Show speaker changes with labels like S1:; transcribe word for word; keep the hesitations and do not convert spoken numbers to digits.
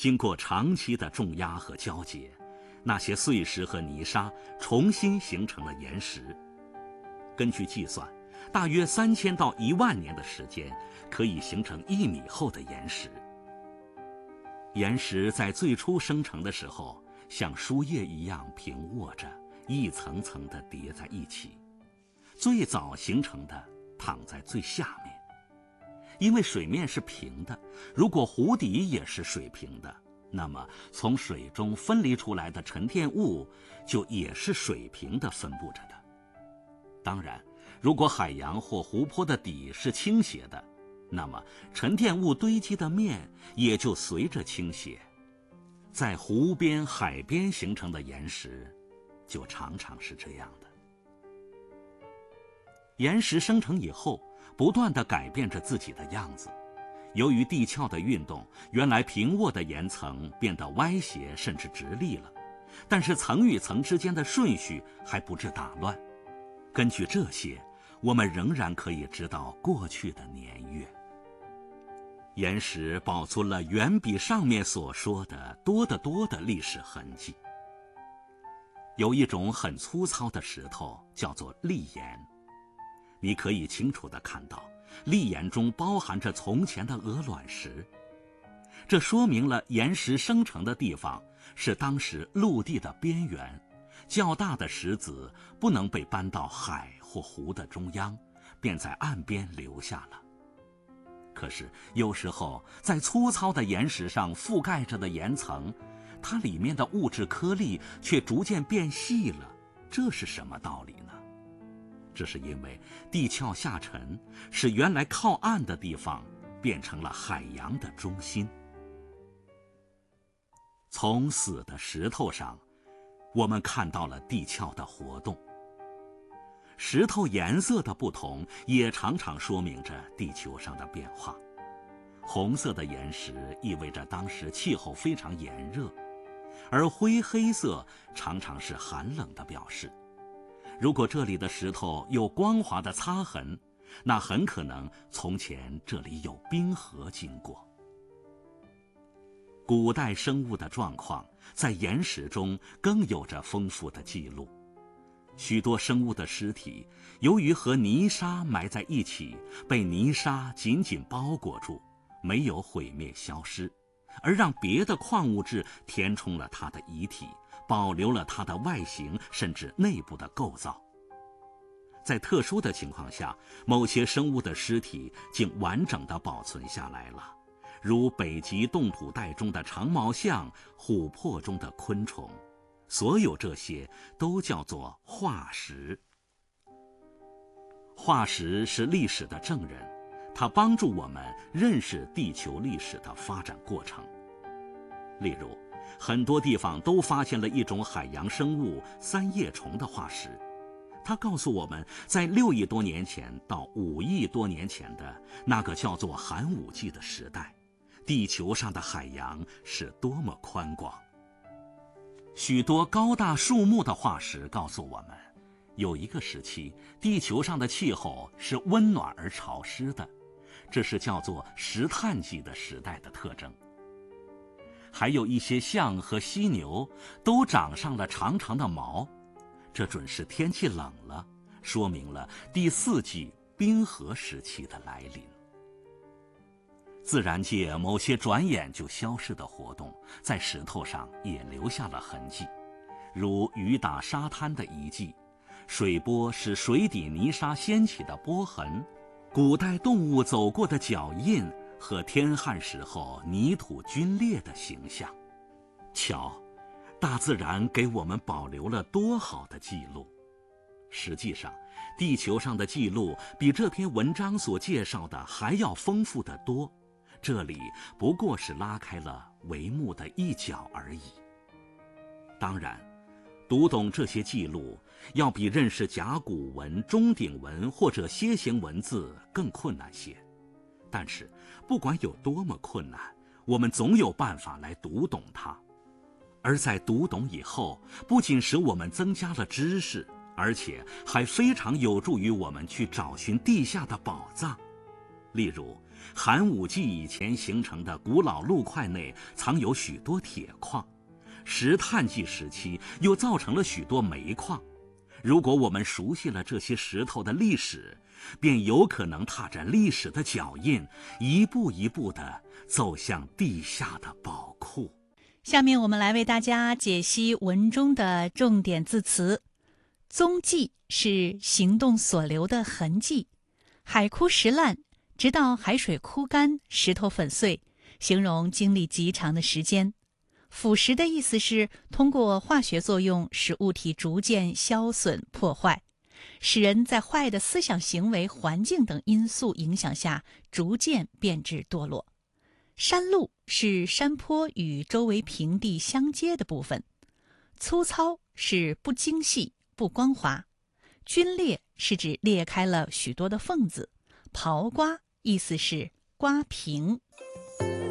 S1: 经过长期的重压和交结，那些碎石和泥沙重新形成了岩石。根据计算，大约三千到一万年的时间，可以形成一米厚的岩石。岩石在最初生成的时候，像书页一样平卧着，一层层地叠在一起。最早形成的躺在最下面，因为水面是平的，如果湖底也是水平的，那么从水中分离出来的沉淀物就也是水平地分布着的。当然，如果海洋或湖泊的底是倾斜的，那么沉淀物堆积的面也就随着倾斜。在湖边、海边形成的岩石，就常常是这样的。岩石生成以后，不断地改变着自己的样子。由于地壳的运动，原来平卧的岩层变得歪斜甚至直立了，但是层与层之间的顺序还不致打乱。根据这些，我们仍然可以知道过去的年月。岩石保存了远比上面所说的多得多的历史痕迹。有一种很粗糙的石头叫做砾岩，你可以清楚地看到砾岩中包含着从前的鹅卵石，这说明了岩石生成的地方是当时陆地的边缘，较大的石子不能被搬到海或湖的中央，便在岸边留下了。可是有时候在粗糙的岩石上覆盖着的岩层，它里面的物质颗粒却逐渐变细了，这是什么道理呢？这是因为地壳下沉，使原来靠岸的地方变成了海洋的中心。从死的石头上，我们看到了地壳的活动。石头颜色的不同也常常说明着地球上的变化。红色的岩石意味着当时气候非常炎热，而灰黑色常常是寒冷的表示。如果这里的石头有光滑的擦痕，那很可能从前这里有冰河经过。古代生物的状况在岩石中更有着丰富的记录。许多生物的尸体由于和泥沙埋在一起，被泥沙紧紧包裹住，没有毁灭消失，而让别的矿物质填充了它的遗体，保留了它的外形甚至内部的构造。在特殊的情况下，某些生物的尸体竟完整地保存下来了，如北极冻土带中的长毛象、琥珀中的昆虫。所有这些都叫做化石。化石是历史的证人，它帮助我们认识地球历史的发展过程。例如，很多地方都发现了一种海洋生物三叶虫的化石，它告诉我们，在六亿多年前到五亿多年前的那个叫做寒武纪的时代，地球上的海洋是多么宽广。许多高大树木的化石告诉我们，有一个时期地球上的气候是温暖而潮湿的，这是叫做石炭纪的时代的特征。还有一些象和犀牛都长上了长长的毛，这准是天气冷了，说明了第四纪冰河时期的来临。自然界某些转眼就消逝的活动，在石头上也留下了痕迹，如雨打沙滩的遗迹，水波使水底泥沙掀起的波痕，古代动物走过的脚印和天旱时候泥土龟裂的形象。瞧，大自然给我们保留了多好的记录。实际上，地球上的记录比这篇文章所介绍的还要丰富得多。这里不过是拉开了帷幕的一角而已。当然，读懂这些记录要比认识甲骨文、钟鼎文或者楔形文字更困难些。但是，不管有多么困难，我们总有办法来读懂它。而在读懂以后，不仅使我们增加了知识，而且还非常有助于我们去找寻地下的宝藏。例如， 寒武纪以前形成的古老陆块内藏有许多铁矿，石炭纪时期又造成了许多煤矿。如果我们熟悉了这些石头的历史，便有可能踏着历史的脚印，一步一步地走向地下的宝库。
S2: 下面我们来为大家解析文中的重点字词。踪迹是行动所留的痕迹，海枯石烂，直到海水枯干，石头粉碎，形容经历极长的时间。腐蚀的意思是通过化学作用使物体逐渐消损破坏，使人在坏的思想行为、环境等因素影响下逐渐变质堕落。山路是山坡与周围平地相接的部分。粗糙是不精细、不光滑。皲裂是指裂开了许多的缝子。刨刮意思是刮平。